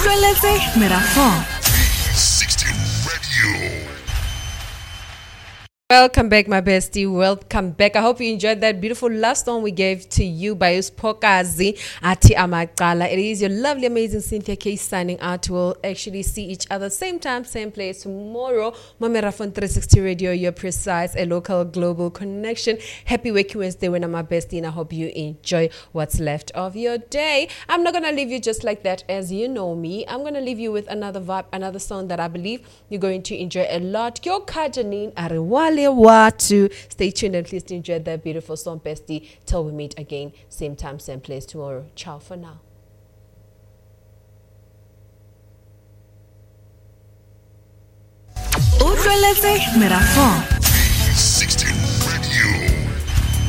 Utlweletse Merafong. 60 Radio. Welcome back, my bestie. Welcome back. I hope you enjoyed that beautiful last song we gave to you by Uspokazi Ati Amaqala. It is your lovely, amazing Cynthia K signing out. We'll actually see each other same time, same place tomorrow. Merafong 360 Radio, your precise, a local global connection. Happy Waking Wednesday when I'm my bestie, and I hope you enjoy what's left of your day. I'm not going to leave you just like that, as you know me. I'm going to leave you with another vibe, another song that I believe you're going to enjoy a lot. Yo Kajanin Arewale Watu. Stay tuned and please enjoy that beautiful song, bestie. Till we meet again, same time, same place tomorrow. Ciao for now. Utlweletse Merafong.